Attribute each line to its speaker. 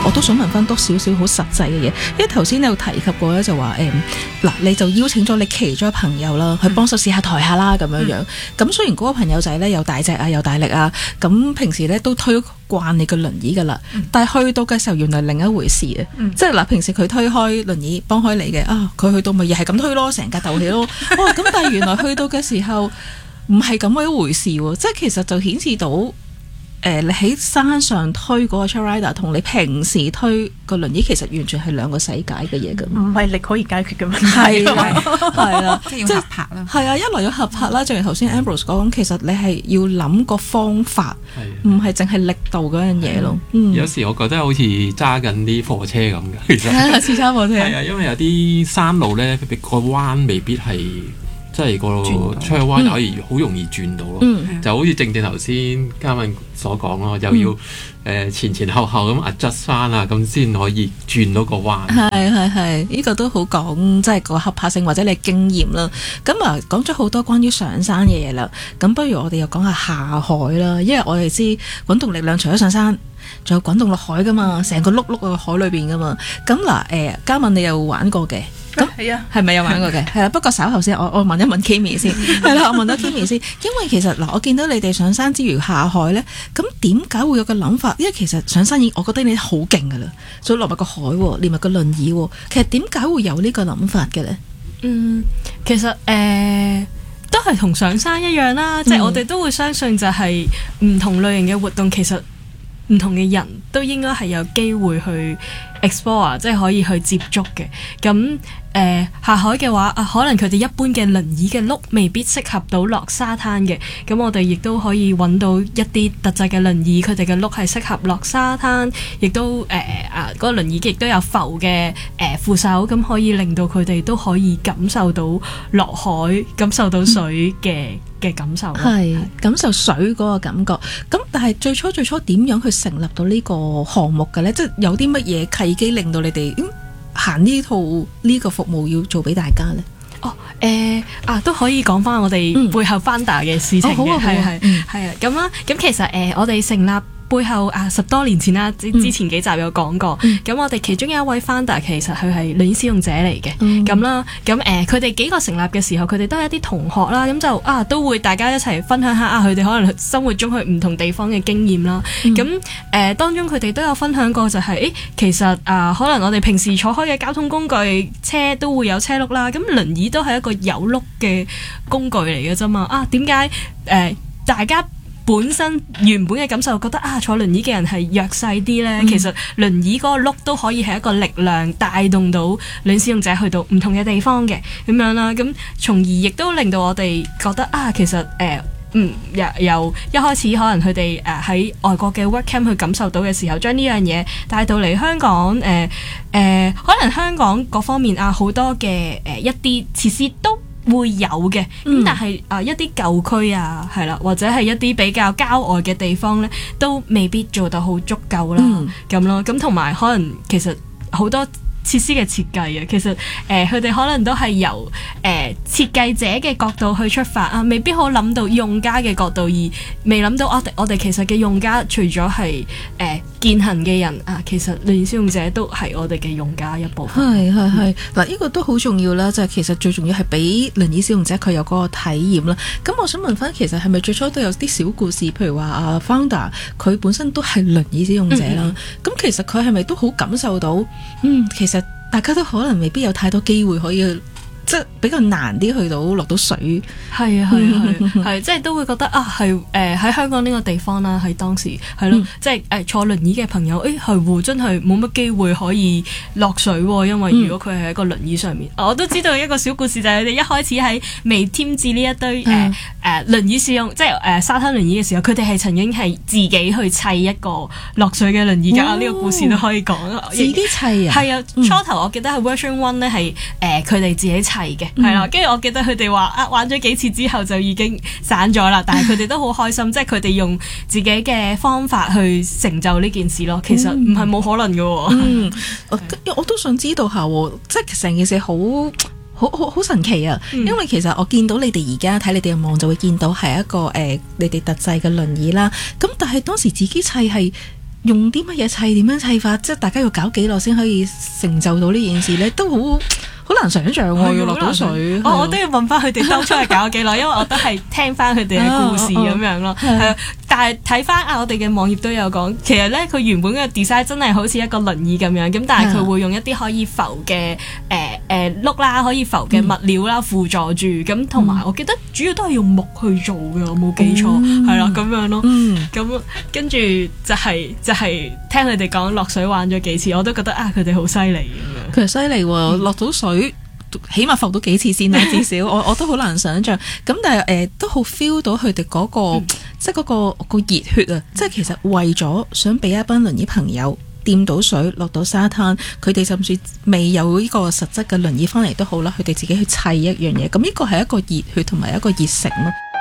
Speaker 1: 我都想問翻多少少好實際嘅嘢，因為頭先你有提及過咧，就話嗱，你就邀請咗你其中一個朋友啦，去幫手試下抬下啦咁樣樣。咁雖然嗰個朋友仔咧又大隻啊，又大力啊，咁平時咧都推慣你個輪椅噶啦，但係去到嘅時候原來另一回事啊！即係嗱，平時佢推開輪椅幫開你嘅啊，佢去到咪又係咁推咯，成架鬥氣咯。哇！咁但係原來去到嘅時候唔係咁嘅一回事喎，即係其實就顯示到你喺山上推嗰個 trail rider 同你平時推個輪椅其實完全係兩個世界嘅嘢㗎，唔
Speaker 2: 係力可以解決嘅問題。
Speaker 1: 係啦，
Speaker 3: 即係要合拍啦。
Speaker 1: 係啊，一來要合拍啦，正如頭先 Ambrose 講，其實你係要諗個方法，唔係淨係力度嗰樣嘢咯。
Speaker 4: 有時我覺得好似揸緊啲貨車咁嘅，其實
Speaker 1: 似揸貨車。
Speaker 4: 係啊，因為有啲山路咧，個彎未必係。即係個出去彎可以好容易轉到咯，就好似正頭先嘉敏所講咯，又要前後咁 adjust 翻啊，咁先可以轉到個彎。
Speaker 1: 係，呢個都好講即係個合拍性或者你經驗啦。咁啊講咗好多關於上山嘅嘢啦，咁不如我哋又講下下海啦，因為我哋知滾動力量除咗上山，仲有滾動落海噶嘛，成個碌喺海裏邊噶嘛。咁嗱嘉敏你有玩過嘅？咁係啊，係咪有玩過嘅？係啦，不過稍後先，我問一問 Kimi 先。係啦，我問到 Kimi 先，因為其實嗱，我見到你哋上山之餘下海咧，咁點解會有個諗法？因為其實上山已經，我覺得你好勁噶啦，再落埋個海，連埋個輪椅，其實點解會有呢個諗法嘅咧？
Speaker 2: 其實都係同上山一樣啦，即係我哋都會相信就係唔同類型嘅活動，其實唔同嘅人都應該係有機會去 explore， 即係可以去接觸嘅。咁下海嘅話可能佢哋一般嘅輪椅嘅轆未必適合到落沙灘嘅，咁我哋亦都可以揾到一啲特製嘅輪椅，佢哋嘅轆係適合落沙灘，亦都嗰個輪椅亦都有浮嘅扶手，咁可以令到佢哋都可以感受到落海、感受到水嘅感受。
Speaker 1: 係感受水嗰個感覺。咁但係最初點樣去成立到呢個項目嘅呢？即係有啲乜嘢契機令到你哋行呢套呢個服務要做俾大家呢？
Speaker 2: 都可以講翻我哋背後 founder 嘅事情嘅，係啊，咁其實我哋成立背後10多年前啦，之前幾集有講過，咁我哋其中有一位 founder 其實佢係輪椅使用者嚟嘅，咁啦，咁佢哋幾個成立嘅時候，佢哋都係一啲同學啦，咁就都會大家一齊分享下佢哋可能生活中去唔同地方嘅經驗啦，咁當中佢哋都有分享過就係其實可能我哋平時坐開嘅交通工具車都會有車轆啦，咁輪椅都係一個有轆嘅工具嚟嘅啫嘛，點解大家本身原本嘅感受覺得坐輪椅嘅人係弱勢啲呢？其實輪椅嗰個轆都可以係一個力量帶動到輪椅使用者去到唔同嘅地方嘅咁樣啦，咁從而亦都令到我哋覺得其實由一開始可能佢哋喺外國嘅 work camp 去感受到嘅時候，將呢樣嘢帶到嚟香港，可能香港各方面好多嘅一啲設施都會有嘅，咁但係一啲舊區係啦，或者係一啲比較郊外嘅地方咧，都未必做到好足夠啦，咁咯，咁同埋可能其實好多設施嘅設計其實佢哋可能都係由設計者嘅角度去出發未必好諗到用家嘅角度，而未諗到我哋其實嘅用家除咗係健行嘅人其實輪椅使用者都係我哋嘅用家一部分。係嗱，呢個都好重要啦，就係其實最重要係俾輪椅使用者佢有嗰個體驗啦。咁我想問翻，其實係咪最初都有啲小故事？譬如話founder 佢本身都係輪椅使用者啦，咁其實佢係咪都好感受到其實大家都可能未必有太多機會可以即係比較難啲去到落到水，係即係都會覺得喺香港呢個地方啦，喺當時係咯，即係坐輪椅嘅朋友真係冇乜機會可以落水，因為如果佢係喺個輪椅上面，我都知道一個小故事就係佢哋一開始喺未添置呢一堆輪椅使用即係沙灘輪椅嘅時候，佢哋係曾經係自己去砌一個落水嘅輪椅㗎，呢個故事都可以講自己砌係啊，初頭我記得係 version 1咧係佢哋自己砌嘅，係啦，跟住我記得佢哋話玩咗幾次之後就已經散咗啦，但係佢哋都好開心，即係佢哋用自己嘅方法去成就呢件事咯。其實唔係冇可能嘅。我都想知道下，即係成件事好神奇啊！因為其實我見到你哋而家睇你哋嘅網就會見到係一個你哋特製嘅輪椅啦。咁但係當時自己砌係
Speaker 1: 用啲乜嘢砌，點樣砌法，即係大家要搞幾耐先可以成就到呢件事咧，都好難想像喎，要落到水。
Speaker 2: 我都要問翻佢哋當初係搞咗幾耐，因為我都係聽翻佢哋嘅故事咁樣咯。係啊，但係睇翻我哋嘅網頁都有講，其實咧佢原本嘅 design 真係好似一個輪椅咁樣，咁但係佢會用一啲可以浮嘅轆啦，可以浮嘅物料啦輔助住，咁同埋我記得主要都係用木去做嘅，我冇記錯，係啦咁樣咯。咁跟住就係聽佢哋講落水玩咗幾次，我都覺得佢哋好犀利咁樣。
Speaker 1: 佢係犀利喎，落到水。起碼浮到幾次先啦，至少我都好難想像。咁但係都好 feel 到佢哋嗰個即係嗰個熱血啊！即係其實為咗想俾一班輪椅朋友掂到水落到沙灘，佢哋甚至未有呢個實質嘅輪椅翻嚟都好啦，佢哋自己去砌一樣嘢。咁呢個係一個熱血同埋一個熱誠咯。